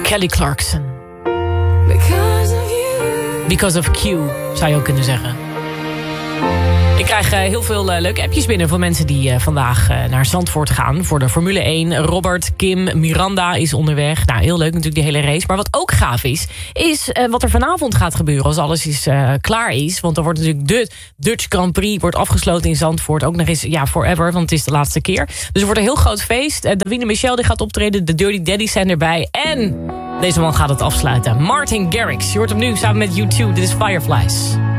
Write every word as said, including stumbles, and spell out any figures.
Kelly Clarkson. Because of Q, zou je ook kunnen zeggen. Ik krijg uh, heel veel uh, leuke appjes binnen van mensen die uh, vandaag uh, naar Zandvoort gaan voor de Formule één. Robert, Kim, Miranda is onderweg. Nou, heel leuk natuurlijk die hele race. Maar wat ook gaaf is, is uh, wat er vanavond gaat gebeuren als alles is, uh, klaar is. Want dan wordt natuurlijk de Dutch Grand Prix wordt afgesloten in Zandvoort. Ook nog eens, ja, forever, want het is de laatste keer. Dus er wordt een heel groot feest. Uh, Davine Michel die gaat optreden, de Dirty Daddies zijn erbij. En deze man gaat het afsluiten. Martin Garrix, je hoort hem nu samen met U twee. Dit is Fireflies.